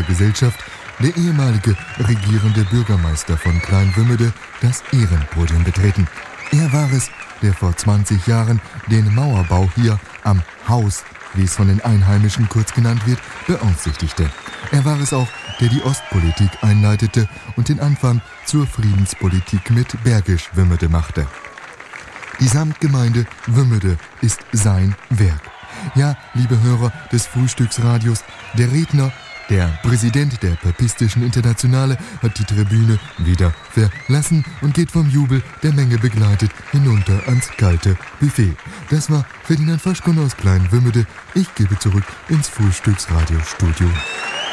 Gesellschaft der ehemalige regierende Bürgermeister von Kleinwümmede das Ehrenpodium betreten. Er war es, der vor 20 Jahren den Mauerbau hier am Haus, wie es von den Einheimischen kurz genannt wird, beaufsichtigte. Er war es auch, der die Ostpolitik einleitete und den Anfang zur Friedenspolitik mit Bergisch Wümmede machte. Die Samtgemeinde Wümmede ist sein Werk. Ja, liebe Hörer des Frühstücksradios, der Redner, der Präsident der Papistischen Internationale, hat die Tribüne wieder verlassen und geht vom Jubel der Menge begleitet hinunter ans kalte Buffet. Das war Ferdinand Faschkon aus Kleinwümmede. Ich gebe zurück ins Frühstücksradiostudio.